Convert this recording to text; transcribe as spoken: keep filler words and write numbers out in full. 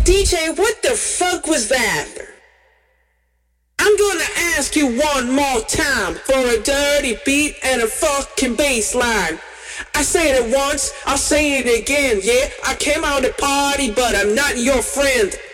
D J, what the fuck was that? I'm gonna ask you one more time for a dirty beat and a fucking bass line. I said it once, I'll say it again, yeah? I came out to party, but I'm not your friend.